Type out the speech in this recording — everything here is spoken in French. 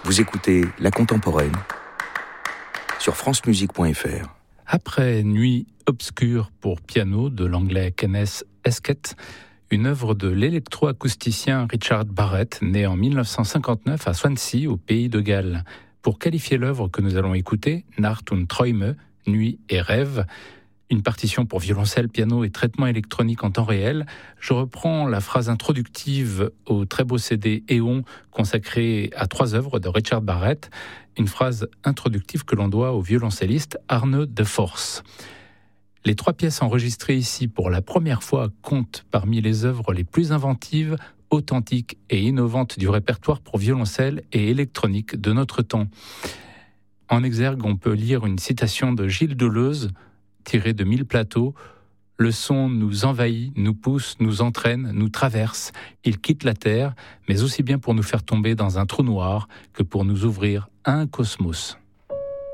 Vous écoutez La Contemporaine sur francemusique.fr. Après Nuit obscure pour piano de l'anglais Kenneth Esquette, une œuvre de l'électroacousticien Richard Barrett, né en 1959 à Swansea, au pays de Galles. Pour qualifier l'œuvre que nous allons écouter, Nacht und Träume, Nuit et rêve, une partition pour violoncelle, piano et traitement électronique en temps réel, je reprends la phrase introductive au très beau CD Éon consacré à 3 œuvres de Richard Barrett, une phrase introductive que l'on doit au violoncelliste Arne de Force. Les 3 pièces enregistrées ici pour la première fois comptent parmi les œuvres les plus inventives, authentiques et innovantes du répertoire pour violoncelle et électronique de notre temps. En exergue, on peut lire une citation de Gilles Deleuze, tirée de 1000 plateaux. Le son nous envahit, nous pousse, nous entraîne, nous traverse. Il quitte la Terre, mais aussi bien pour nous faire tomber dans un trou noir que pour nous ouvrir à un cosmos.